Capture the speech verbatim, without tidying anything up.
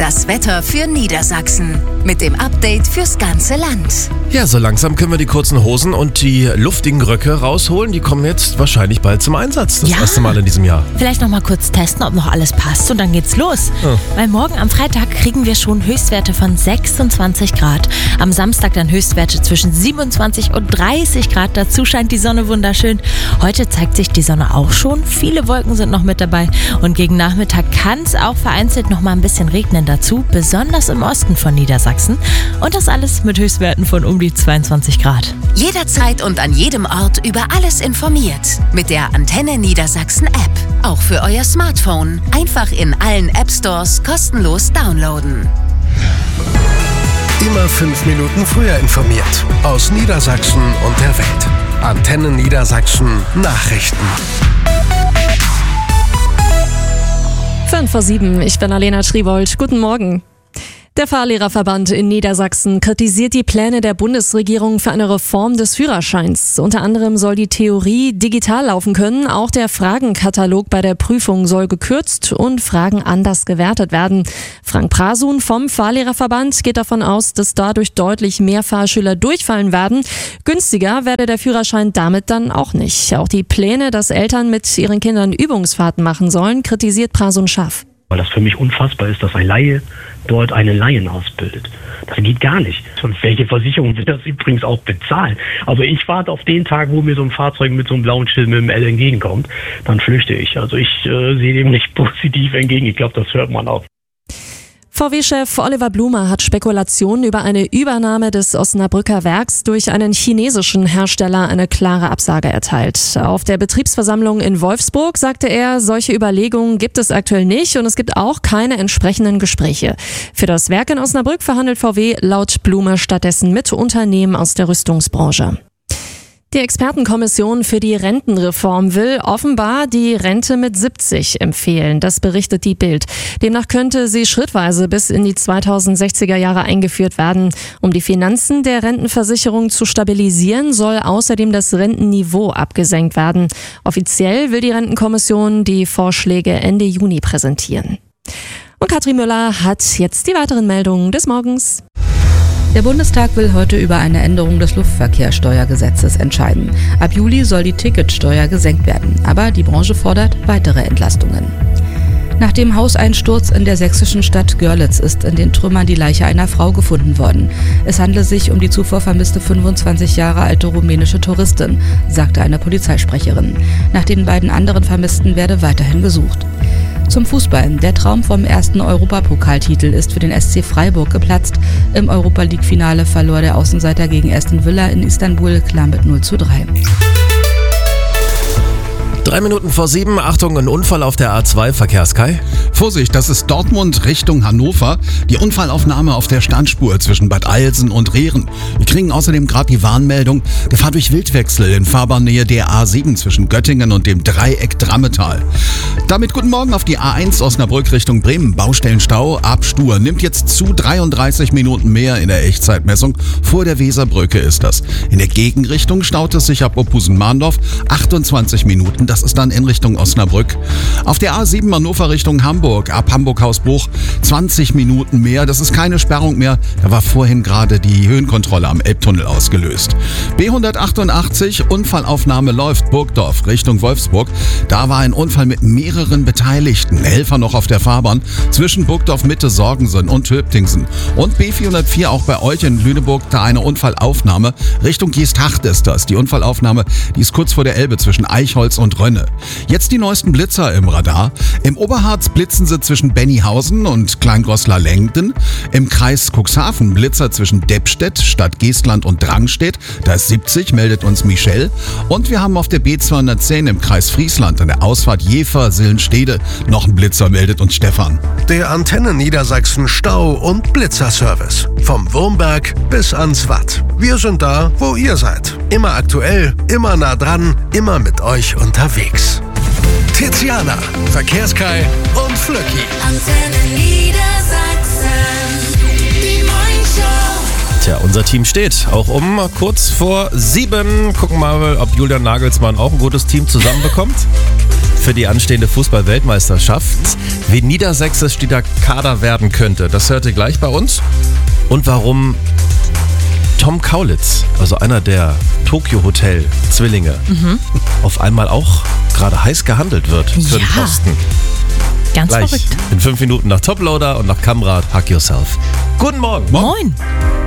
Das Wetter für Niedersachsen mit dem Update fürs ganze Land. Ja, so langsam können wir die kurzen Hosen und die luftigen Röcke rausholen. Die kommen jetzt wahrscheinlich bald zum Einsatz. Das ja. erste Mal in diesem Jahr. Vielleicht noch mal kurz testen, ob noch alles passt und dann geht's los. Ja. Weil morgen am Freitag kriegen wir schon Höchstwerte von sechsundzwanzig Grad. Am Samstag dann Höchstwerte zwischen siebenundzwanzig und dreißig Grad. Dazu scheint die Sonne wunderschön. Heute zeigt sich die Sonne auch schon. Viele Wolken sind noch mit dabei. Und gegen Nachmittag kann es auch vereinzelt noch mal ein bisschen regnen dazu. Besonders im Osten von Niedersachsen. Und das alles mit Höchstwerten von um die zweiundzwanzig Grad. Jederzeit und an jedem Ort über alles informiert. Mit der Antenne Niedersachsen App. Auch für euer Smartphone. Einfach in allen App Stores kostenlos downloaden. Immer fünf Minuten früher informiert. Aus Niedersachsen und der Welt. Antenne Niedersachsen Nachrichten. fünf vor sieben, ich bin Alena Schriebold. Guten Morgen. Der Fahrlehrerverband in Niedersachsen kritisiert die Pläne der Bundesregierung für eine Reform des Führerscheins. Unter anderem soll die Theorie digital laufen können. Auch der Fragenkatalog bei der Prüfung soll gekürzt und Fragen anders gewertet werden. Frank Prasun vom Fahrlehrerverband geht davon aus, dass dadurch deutlich mehr Fahrschüler durchfallen werden. Günstiger werde der Führerschein damit dann auch nicht. Auch die Pläne, dass Eltern mit ihren Kindern Übungsfahrten machen sollen, kritisiert Prasun scharf. Weil das für mich unfassbar ist, dass ein Laie dort einen Laien ausbildet. Das geht gar nicht. Und welche Versicherung wird das übrigens auch bezahlen? Also ich warte auf den Tag, wo mir so ein Fahrzeug mit so einem blauen Schild mit dem L entgegenkommt. Dann flüchte ich. Also ich äh, sehe dem nicht positiv entgegen. Ich glaube, das hört man auch. V W-Chef Oliver Blume hat Spekulationen über eine Übernahme des Osnabrücker Werks durch einen chinesischen Hersteller eine klare Absage erteilt. Auf der Betriebsversammlung in Wolfsburg sagte er, solche Überlegungen gibt es aktuell nicht und es gibt auch keine entsprechenden Gespräche. Für das Werk in Osnabrück verhandelt V W laut Blume stattdessen mit Unternehmen aus der Rüstungsbranche. Die Expertenkommission für die Rentenreform will offenbar die Rente mit siebzig empfehlen. Das berichtet die Bild. Demnach könnte sie schrittweise bis in die zweitausendsechziger Jahre eingeführt werden. Um die Finanzen der Rentenversicherung zu stabilisieren, soll außerdem das Rentenniveau abgesenkt werden. Offiziell will die Rentenkommission die Vorschläge Ende Juni präsentieren. Und Katrin Müller hat jetzt die weiteren Meldungen des Morgens. Der Bundestag will heute über eine Änderung des Luftverkehrssteuergesetzes entscheiden. Ab Juli soll die Ticketsteuer gesenkt werden, aber die Branche fordert weitere Entlastungen. Nach dem Hauseinsturz in der sächsischen Stadt Görlitz ist in den Trümmern die Leiche einer Frau gefunden worden. Es handle sich um die zuvor vermisste fünfundzwanzig Jahre alte rumänische Touristin, sagte eine Polizeisprecherin. Nach den beiden anderen Vermissten werde weiterhin gesucht. Zum Fußball. Der Traum vom ersten Europapokaltitel ist für den S C Freiburg geplatzt. Im Europa-League-Finale verlor der Außenseiter gegen Aston Villa in Istanbul klar mit null zu drei. Drei Minuten vor sieben, Achtung, ein Unfall auf der A zwei, Verkehrskai. Vorsicht, das ist Dortmund Richtung Hannover. Die Unfallaufnahme auf der Standspur zwischen Bad Eilsen und Rehren. Wir kriegen außerdem gerade die Warnmeldung, der Fahr durch Wildwechsel in Fahrbahnnähe der A sieben zwischen Göttingen und dem Dreieck Drammetal. Damit guten Morgen auf die A eins Osnabrück Richtung Bremen. Baustellenstau ab Stur nimmt jetzt zu, dreiunddreißig Minuten mehr in der Echtzeitmessung. Vor der Weserbrücke ist das. In der Gegenrichtung staut es sich ab Opusen-Mahndorf achtundzwanzig Minuten. Das ist dann in Richtung Osnabrück. Auf der A sieben Hannover Richtung Hamburg, ab Hamburg-Hausbruch, zwanzig Minuten mehr. Das ist keine Sperrung mehr. Da war vorhin gerade die Höhenkontrolle am Elbtunnel ausgelöst. B hundertachtundachtzig, Unfallaufnahme läuft, Burgdorf Richtung Wolfsburg. Da war ein Unfall mit mehreren Beteiligten. Helfer noch auf der Fahrbahn zwischen Burgdorf Mitte, Sorgensen und Töptingsen. Und B vierhundertvier auch bei euch in Lüneburg, da eine Unfallaufnahme. Richtung Geesthacht ist das. Die Unfallaufnahme, die ist kurz vor der Elbe zwischen Eichholz und Rönne. Jetzt die neuesten Blitzer im Radar. Im Oberharz blitzen sie zwischen Bennyhausen und Kleingoslar-Lengden. Im Kreis Cuxhaven Blitzer zwischen Deppstedt, Stadt Geestland und Drangstedt. Da ist siebzig, meldet uns Michelle. Und wir haben auf der B zweihundertzehn im Kreis Friesland an der Ausfahrt Jever-Sillenstede noch einen Blitzer, meldet uns Stefan. Der Antenne Niedersachsen Stau- und Blitzerservice. Vom Wurmberg bis ans Watt. Wir sind da, wo ihr seid. Immer aktuell, immer nah dran, immer mit euch unterwegs. Tiziana, Verkehrskai und Flöcki. Antenne Niedersachsen, die Morningshow. Tja, unser Team steht auch um kurz vor sieben. Gucken mal, ob Julian Nagelsmann auch ein gutes Team zusammenbekommt. für die anstehende Fußball-Weltmeisterschaft. Wie niedersächsisch dieser Kader werden könnte, das hört ihr gleich bei uns. Und warum Tom Kaulitz, also einer der Tokyo Hotel Zwillinge, mhm. auf einmal auch gerade heiß gehandelt wird für ja. den Posten. Ganz Gleich verrückt. in fünf Minuten nach Toploader und nach Kamrat Hack Yourself. Guten Morgen. Moin.